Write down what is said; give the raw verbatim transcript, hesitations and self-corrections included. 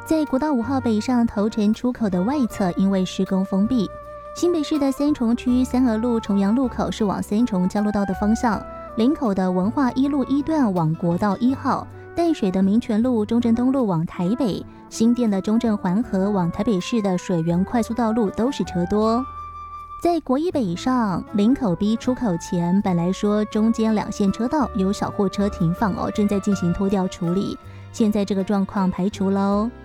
在国道五号北上头城出口的外侧，因为施工封闭。新北市的三重区三和路重阳路口是往三重交流道的方向，林口的文化一路一段往国道一号，淡水的民权路、中正东路往台北，新店的中正环河往台北市的水源快速道路都是车多。在国一北上林口 B 出口前，本来说中间两线车道有小货车停放哦，正在进行拖吊处理，现在这个状况排除喽。